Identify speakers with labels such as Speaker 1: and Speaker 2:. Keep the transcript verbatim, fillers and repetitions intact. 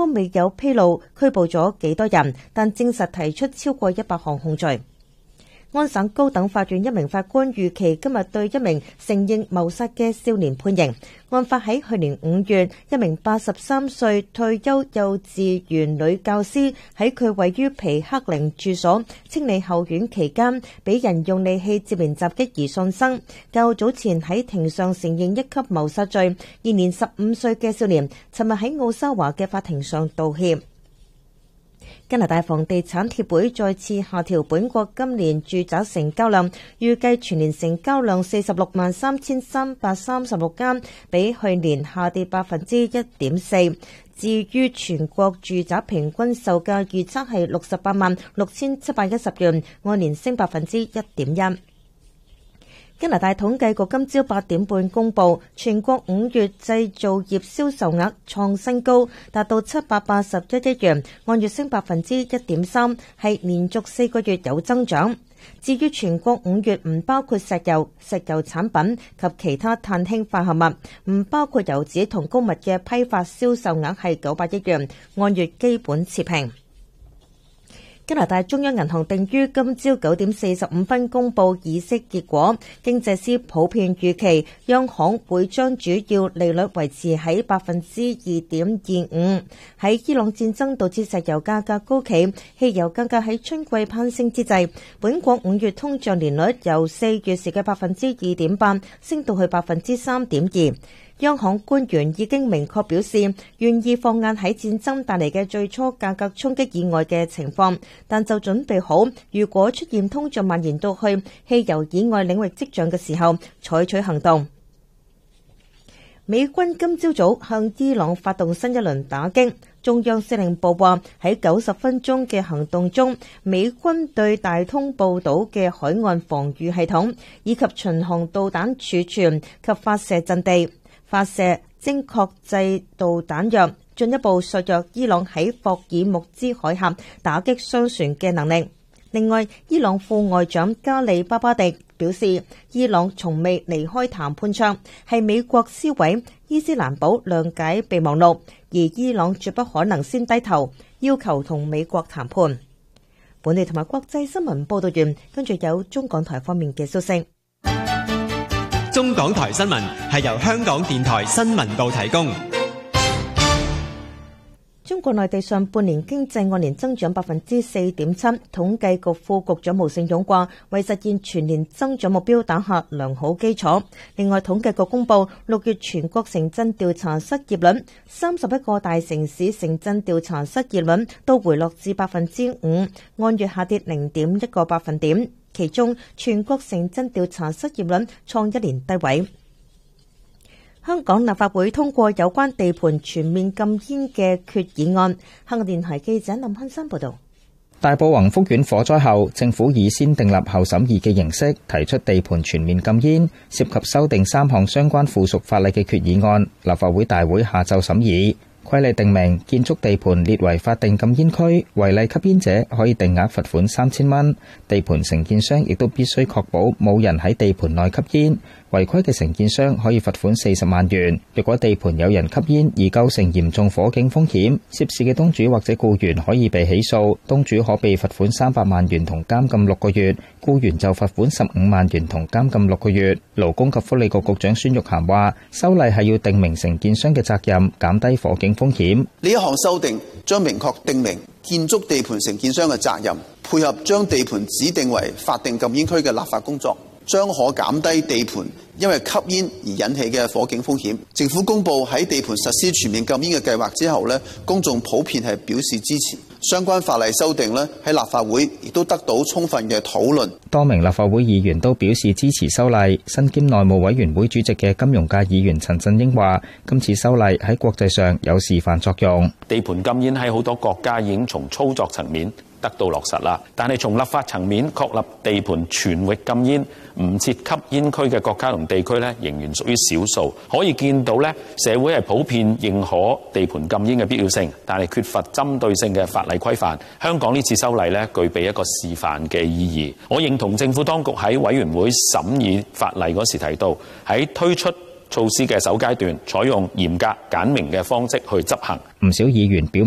Speaker 1: 方未有披露拘捕咗幾多人，但證實提出超過一百項控罪。安省高等法院一名法官預期今日對一名承認謀殺嘅少年判刑。案發喺去年五月，一名八十三歲退休幼稚園女教師喺佢位於皮克靈住所清理後院期間，俾人用利器接連襲擊而喪生。較早前喺庭上承認一級謀殺罪，現年十五歲嘅少年，尋日喺奧沙華嘅法庭上道歉。加拿大房地產協會再次下調本國今年住宅成交量，預計全年成交量四十六萬三千三百三十六間，比去年下跌百分之一點四。至於全國住宅平均售價預測係六十八萬六千七百一十元，按年升百分之一點一。加拿大統計局今朝八點半公布，全國五月製造業銷售額創新高，達到七百八十一億元，按月升百分之一點三，係連續四個月有增長。至於全國五月唔包括石油、石油產品及其他碳氫化合物，唔包括油脂同穀物嘅批發銷售額係九百億元，按月基本持平。加拿大中央銀行定於今朝九點四十五分公佈議息結果，經濟師普遍預期央行會將主要利率維持喺百分之二點二五。喺伊朗戰爭導致石油價格高企，汽油價格喺春季攀升之際，本國五月通脹年率由四月時嘅百分之二點八升到去百分之三點二。央行官員已經明確表示，願意放眼喺戰爭帶嚟嘅最初價格衝擊以外嘅情況，但就準備好如果出現通脹蔓延到去汽油以外領域跡象嘅時候，採取行動。美軍今朝早向伊朗發動新一輪打擊，中央司令部話喺九十分鐘嘅行動中，美軍對大通報島嘅海岸防禦系統以及巡航導彈儲存及發射陣地發射精確制導彈藥，進一步削弱伊朗喺霍爾木茲海峽打擊商船嘅能力。另外，伊朗副外長加里巴巴迪表示，伊朗從未離開談判桌，係美國撕毀伊斯蘭堡諒解備忘錄，而伊朗絕不可能先低頭，要求同美國談判。本地同埋國際新聞報道完，跟住有中港台方面嘅消息。
Speaker 2: 中港台新聞係由香港電台新聞部提供。
Speaker 1: 中國內地上半年經濟按年增長百分之四點七，統計局副局長毛盛勇話，為實現全年增長目標打下良好基礎。另外，統計局公布六月全國城鎮調查失業率，三十一個大城市城鎮調查失業率都回落至百分之五，按月下跌零點一個百分點。其中，全國城鎮調查失業率創一年低位。香港立法會通過有關地盤全面禁煙嘅決議案。香港電台記者林漢山報道。
Speaker 3: 大埔宏福苑火災後，政府以先訂立後審議嘅形式提出地盤全面禁煙，涉及修訂三項相關附屬法例嘅決議案，立法會大會下晝審議。規例定明，建築地盤列為法定禁煙區，違例吸煙者可以定額罰款三千蚊。地盤承建商亦都必須確保冇人喺地盤內吸煙，違規嘅承建商可以罰款四十萬元。若果地盤有人吸煙而構成嚴重火警風險，涉事嘅東主或者僱員可以被起訴，東主可被罰款三百萬元同監禁六個月，僱員就罰款十五萬元同監禁六個月。勞工及福利局局長孫玉菡話，修例係要定明承建商嘅責任，減低火警風險。
Speaker 4: 呢一項修訂將明確定明建築地盤承建商嘅責任，配合將地盤指定為法定禁煙區嘅立法工作，將可減低地盤因為吸煙而引起嘅火警風險。政府公布喺地盤實施全面禁煙嘅計劃之後呢，公眾普遍係表示支持。相關法例修訂呢，喺立法會亦都得到充分嘅討論。
Speaker 3: 多名立法會議員都表示支持修例。身兼內務委員會主席嘅金融界議員陳振英話，今次修例喺國際上有示範作用。
Speaker 5: 地盤禁煙喺好多國家已經從操作層面得到落實啦，但係從立法層面確立地盤全域禁煙、唔設吸煙區嘅國家同地區咧，仍然屬於少數。可以見到咧，社會係普遍認可地盤禁煙嘅必要性，但係缺乏針對性嘅法例規範。香港呢次修例咧，具備一個示範嘅意義。我認同政府當局喺委員會審議法例嗰時提到，喺推出措施嘅首階段，採用嚴格簡明嘅方式去執行。
Speaker 3: 唔少議員表